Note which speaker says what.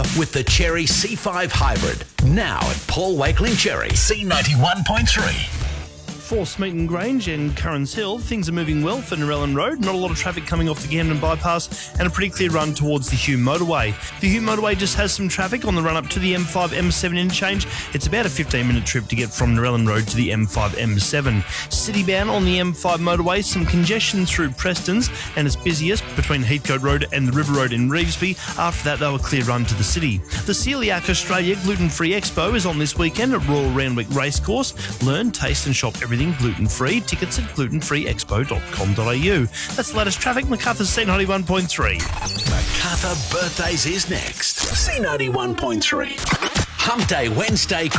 Speaker 1: with the Cherry C5 Hybrid. Now at Paul Wakeling Cherry, C91.3.
Speaker 2: For Smeaton Grange and Currans Hill, things are moving well for Narellan Road. Not a lot of traffic coming off the Camden bypass and a pretty clear run towards the Hume motorway. The Hume motorway just has some traffic on the run up to the M5 M7 interchange. It's about a 15-minute trip to get from Narellan Road to the M5 M7. Citybound on the M5 motorway, some congestion through Preston's, and it's busiest between Heathcote Road and the River Road in Revesby. After that, though, a clear run to the city. The Celiac Australia Gluten-Free Expo is on this weekend at Royal Randwick Racecourse. Learn, taste and shop everything gluten-free. Tickets at glutenfreeexpo.com.au. That's the latest traffic. MacArthur's C91.3.
Speaker 1: MacArthur Birthdays is next. C91.3. Hump Day Wednesday